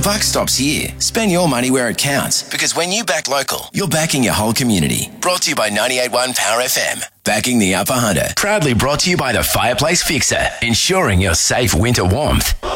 buck stops here. Spend your money where it counts, because when you back local, you're backing your whole community. Brought to you by 98.1 Power FM. Backing the Upper Hunter. Proudly brought to you by the Fireplace Fixer, ensuring your safe winter warmth.